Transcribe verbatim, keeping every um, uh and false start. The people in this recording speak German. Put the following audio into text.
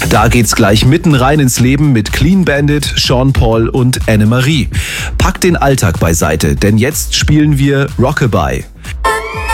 Da geht's gleich mitten rein ins Leben mit Clean Bandit, Sean Paul und Annemarie. Packt den Alltag beiseite, denn jetzt spielen wir Rockabye.